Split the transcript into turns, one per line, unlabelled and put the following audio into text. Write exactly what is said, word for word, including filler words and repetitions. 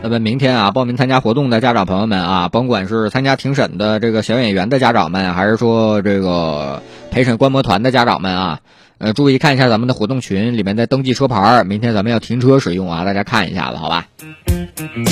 那么明天啊，报名参加活动的家长朋友们啊，甭管是参加庭审的这个小演员的家长们，还是说这个陪审观摩团的家长们啊，呃，注意看一下咱们的活动群里面的登记车牌，明天咱们要停车使用啊，大家看一下子，好吧？